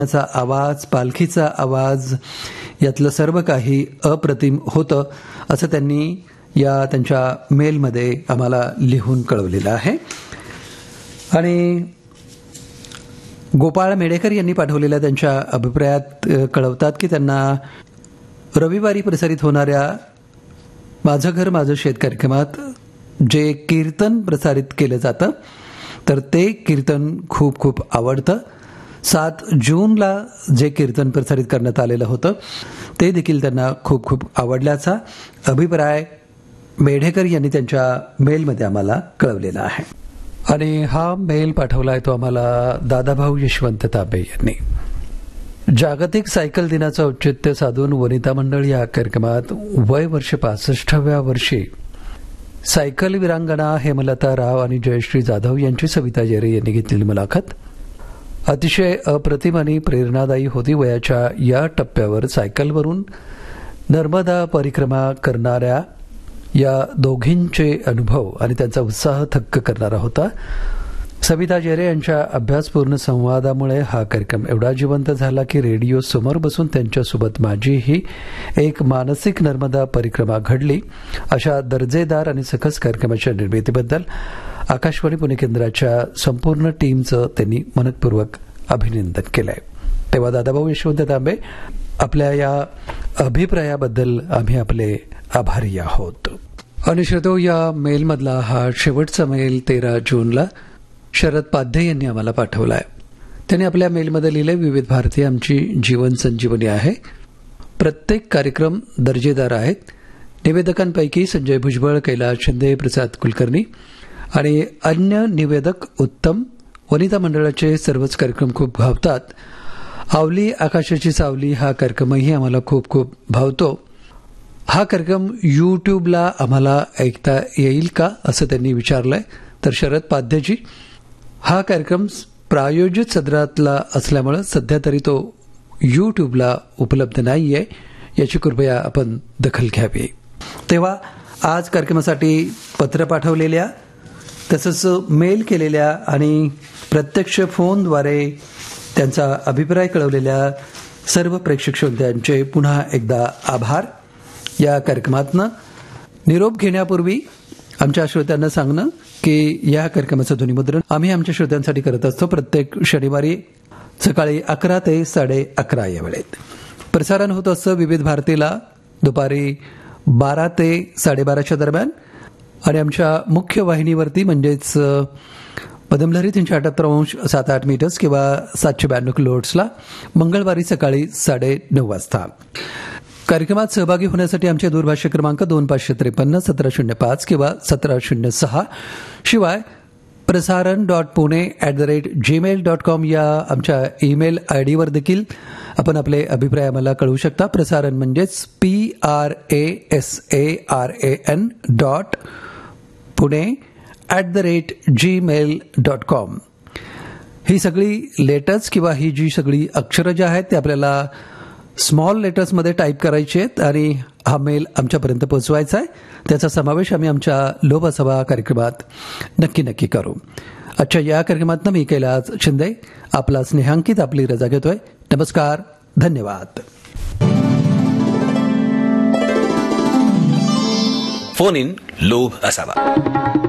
चा आवाज, पालखीचा आवाज यातलं सर्व काही अप्रतिम होतं असं त्यांनी या त्यांच्या मेलमध्ये आम्हाला लिहून कळवलेलं आहे. आणि गोपाळ मेडेकर यांनी पाठवलेल्या त्यांच्या अभिप्रायात कळवतात की त्यांना रविवारी प्रसारित होणाऱ्या माझं घर माझं शेत कार्यक्रमात जे कीर्तन प्रसारित केलं जातं तर ते कीर्तन खूप खूप आवडतं. 7 जूनला जे कीर्तन प्रसारित करण्यात आलेलं होतं ते देखील त्यांना खूप खूप आवडल्याचा अभिप्राय मेढेकर यांनी त्यांच्या मेलमध्ये आम्हाला कळवलेला आहे. आणि हा मेल पाठवला आहे तो आम्हाला दादाभाऊ यशवंत ताबे यांनी. जागतिक सायकल दिनाचं औचित्य साधून वनिता मंडळ या कार्यक्रमात वय वर्ष 65व्या वर्षी सायकल विरांगणा हेमलता राव आणि जयश्री जाधव यांची सविता जेरे यांनी घेतलेली मुलाखत अतिशय अप्रतिम आणि प्रेरणादायी होती. वयाच्या या टप्प्यावर सायकलवरून नर्मदा परिक्रमा करणाऱ्या या दोघींचे अनुभव आणि त्यांचा उत्साह थक्क करणारा होता. सविता जेरे यांच्या अभ्यासपूर्ण संवादामुळे हा कार्यक्रम एवढा जिवंत झाला की रेडिओ समोर बसून त्यांच्यासोबत माझीही एक मानसिक नर्मदा परिक्रमा घडली. अशा दर्जेदार आणि सकस कार्यक्रमाच्या निर्मितीबद्दल आकाशवाणी पुणे केंद्राच्या संपूर्ण टीमचं त्यांनी मनपूर्वक अभिनंदन केलंय. तेव्हा दादाभाऊ यशवंत तांबे आपल्या या अभिप्रायाबद्दल आम्ही आपले आभारी आहोत. आणि श्रोतो, या मेलमधला हा शेवटचा मेल 13 जूनला शरद पाध्ये यांनी आम्हाला पाठवला आहे. त्यांनी आपल्या मेलमध्ये लिहिले, विविध भारती आमची जीवन संजीवनी आहे. प्रत्येक कार्यक्रम दर्जेदार आहेत. निवेदकांपैकी संजय भुजबळ, कैलास शिंदे, प्रसाद कुलकर्णी आणि अन्य निवेदक उत्तम. वनिता मंडळाचे सर्वच कार्यक्रम खूप भावतात. आवली आकाशाची सावली हा कार्यक्रमही आम्हाला खूप खूप भावतो. हा कार्यक्रम यूट्यूबला आम्हाला ऐकता येईल का असं त्यांनी विचारलंय. तर शरद पाध्यजी, हा कार्यक्रम प्रायोजित सदरातला असल्यामुळे सध्या तरी तो यूट्यूबला उपलब्ध नाहीये, याची कृपया आपण दखल घ्यावी. तेव्हा आज कार्यक्रमासाठी पत्र पाठवलेल्या तसंच मेल केलेल्या आणि प्रत्यक्ष फोनद्वारे त्यांचा अभिप्राय कळवलेल्या सर्व प्रेक्षक श्रोत्यांचे पुन्हा एकदा आभार. या कार्यक्रमातनं निरोप घेण्यापूर्वी आमच्या श्रोत्यांना सांगणं की या कार्यक्रमाचं ध्वनिमुद्रण आम्ही आमच्या श्रोत्यांसाठी करत असतो प्रत्येक शनिवारी सकाळी 11 ते 11:30 या वेळेत. प्रसारण होत असतं विविध भारतीला दुपारी 12 ते 12:30च्या दरम्यान आणि आमच्या मुख्य वाहिनीवरती म्हणजेच मध्यमलहरी 378 7-8 मीटर्स किंवा 792 किलोहर्ट्झला मंगळवारी सकाळी 9:30 वाजता. कार्यक्रमात सहभागी होण्यासाठी आमचे दूरभाष क्रमांक 2553-1705 किंवा 1706 शिवाय prasaran.pune@gmail.com या आमच्या ईमेल आयडीवर देखील आपण आपले अभिप्राय आम्हाला कळवू शकता. प्रसारण म्हणजेच prasaran.pune@gmail.com. ही सगळी लेटर्स किंवा ही जी सगळी अक्षरं जी आहेत ते आपल्याला स्मॉल लेटर्समध्ये टाईप करायचे आहेत आणि हा मेल आमच्यापर्यंत पोहोचवायचा आहे. त्याचा समावेश आम्ही आमच्या लोकसभा कार्यक्रमात नक्की करू. आजच्या या कार्यक्रमात मी कैलास शिंदे आपला स्नेहांकित आपली रजा घेतोय. नमस्कार, धन्यवाद. फोन इन लोभ असावा.